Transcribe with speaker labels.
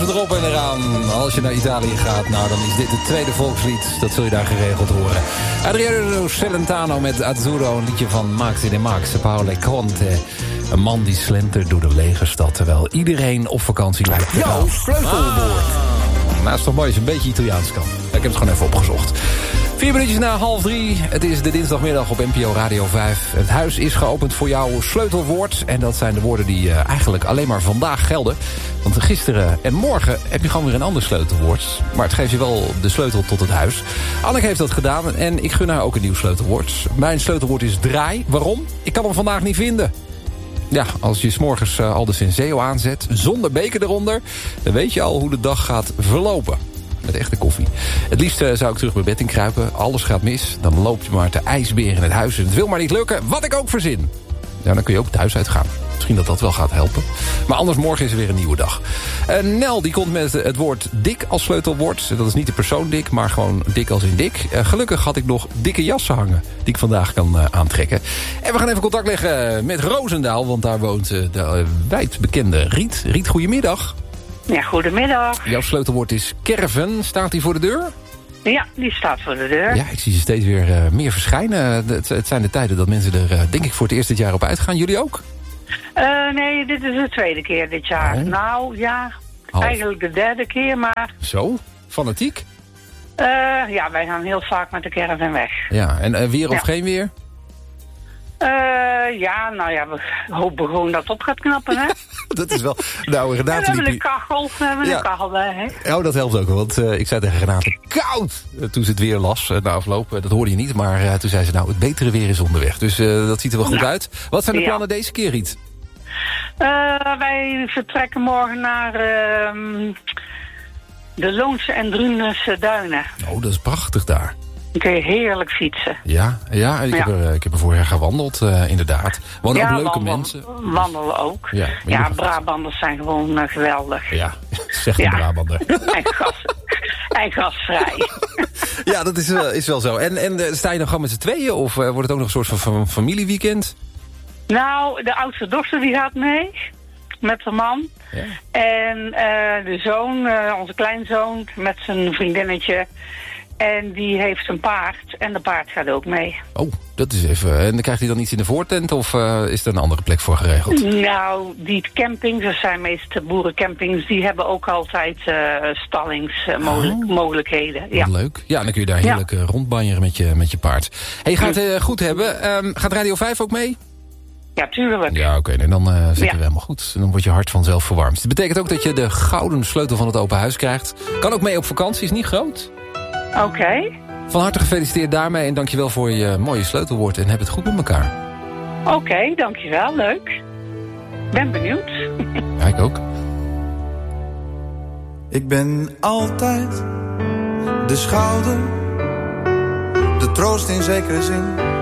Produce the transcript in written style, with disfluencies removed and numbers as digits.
Speaker 1: blijven erop en eraan. Als je naar Italië gaat, nou dan is dit het tweede volkslied. Dat zul je daar geregeld horen. Adriano Celentano met Azzurro, een liedje van Max de Max, Paolo Conte. Een man die slentert door de lege stad, terwijl iedereen op vakantie lijkt te gaan.
Speaker 2: Jouw sleutelwoord.
Speaker 1: Nou, is toch mooi als je een beetje Italiaans kan. Ik heb het gewoon even opgezocht. 4 minuutjes na 2:30. Het is de dinsdagmiddag op NPO Radio 5. Het huis is geopend voor jouw sleutelwoord. En dat zijn de woorden die eigenlijk alleen maar vandaag gelden. Want gisteren en morgen heb je gewoon weer een ander sleutelwoord. Maar het geeft je wel de sleutel tot het huis. Anneke heeft dat gedaan en ik gun haar ook een nieuw sleutelwoord. Mijn sleutelwoord is draai. Waarom? Ik kan hem vandaag niet vinden. Ja, als je 's morgens al de Senseo aanzet, zonder beker eronder, dan weet je al hoe de dag gaat verlopen. Met echte koffie. Het liefst zou ik terug mijn bed in kruipen. Alles gaat mis. Dan loop je maar te ijsbeer in het huis. En het wil maar niet lukken. Wat ik ook verzin. Ja, dan kun je ook het huis uitgaan. Misschien dat dat wel gaat helpen. Maar anders morgen is er weer een nieuwe dag. Nel die komt met het woord dik als sleutelwoord. Dat is niet de persoon dik, maar gewoon dik als in dik. Gelukkig had ik nog dikke jassen hangen die ik vandaag kan aantrekken. En we gaan even contact leggen met Roosendaal. Want daar woont de wijdbekende Riet. Riet, goedemiddag.
Speaker 3: Ja, goedemiddag.
Speaker 1: Jouw sleutelwoord is caravan. Staat die voor de deur?
Speaker 3: Ja, die staat voor de deur.
Speaker 1: Ja, ik zie ze steeds weer meer verschijnen. Het zijn de tijden dat mensen er, denk ik, voor het eerst dit jaar op uitgaan. Jullie ook?
Speaker 3: Nee, dit is de tweede keer dit jaar.
Speaker 1: Oh.
Speaker 3: Nou, ja,
Speaker 1: Half.
Speaker 3: eigenlijk de derde keer, maar...
Speaker 1: Zo? Fanatiek?
Speaker 3: Ja, wij gaan heel vaak met de caravan weg.
Speaker 1: Ja, en weer of
Speaker 3: Ja.
Speaker 1: geen weer?
Speaker 3: Ja, nou ja, we hopen gewoon dat het op gaat knappen, hè.
Speaker 1: Dat is wel... Nou,
Speaker 3: En
Speaker 1: Renate
Speaker 3: we hebben
Speaker 1: liep...
Speaker 3: een kachel,
Speaker 1: Ja.
Speaker 3: een kachel bij, hè.
Speaker 1: Oh, dat helpt ook wel, want ik zei tegen Renate, koud! Toen ze het weer las, na afloop, dat hoorde je niet. Maar toen zei ze, nou, het betere weer is onderweg. Dus dat ziet er wel goed
Speaker 3: Ja.
Speaker 1: uit. Wat zijn de
Speaker 3: Ja.
Speaker 1: plannen deze keer, Riet?
Speaker 3: Wij vertrekken morgen naar de Loonse en Drunense duinen.
Speaker 1: Oh, dat is prachtig daar.
Speaker 3: Dan kun je heerlijk fietsen.
Speaker 1: Ja, ik heb er vorig jaar gewandeld, inderdaad. Wonen ook leuke
Speaker 3: wandelen,
Speaker 1: mensen.
Speaker 3: Wandelen ook.
Speaker 1: Ja, maar
Speaker 3: Ja,
Speaker 1: je-
Speaker 3: Brabanders zijn gewoon geweldig.
Speaker 1: Ja, zegt een
Speaker 3: Ja.
Speaker 1: Brabander.
Speaker 3: En gasvrij.
Speaker 1: Ja, dat is wel zo. En sta je dan gewoon met z'n tweeën? Of wordt het ook nog een soort van familieweekend?
Speaker 3: Nou, de oudste dochter die gaat mee. Met haar man.
Speaker 1: Ja.
Speaker 3: En de zoon, onze kleinzoon, met zijn vriendinnetje. En die heeft een paard. En de paard gaat ook mee.
Speaker 1: Oh, dat is even... En dan krijgt hij dan iets in de voortent? Of is er een andere plek voor geregeld?
Speaker 3: Nou, die campings, dat zijn meestal boerencampings, die hebben ook altijd stallingsmogelijkheden. Ja.
Speaker 1: Wat leuk. Ja, dan kun je daar heerlijk rondbanjeren met je paard. Hey, je gaat het goed hebben. Gaat Radio 5 ook mee?
Speaker 3: Ja, tuurlijk.
Speaker 1: Ja, oké. En dan zitten we helemaal goed. En dan wordt je hart vanzelf verwarmd. Het betekent ook dat je de gouden sleutel van het open huis krijgt. Kan ook mee op vakantie, is niet groot.
Speaker 3: Oké.
Speaker 1: Van harte gefeliciteerd daarmee. En dankjewel voor je mooie sleutelwoord. En heb het goed met elkaar.
Speaker 3: Oké, dankjewel. Leuk. Ben benieuwd.
Speaker 1: Ja, ik ook.
Speaker 4: Ik ben altijd de schouder, de troost in zekere zin.